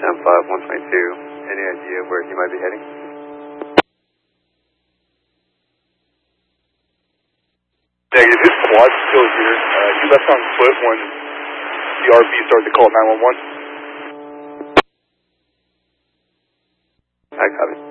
122. Any idea where he might be heading? Negative. His quad's still here. He left on foot when the RV started to call 911. I copy.